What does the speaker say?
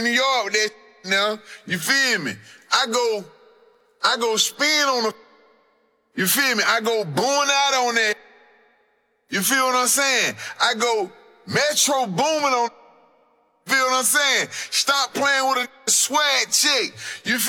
New York with that now. You feel me? I go spin on the, you feel me? I go boom out on that. You feel what I'm saying? I go Metro booming on, feel what I'm saying? Stop playing with a swag chick. You feel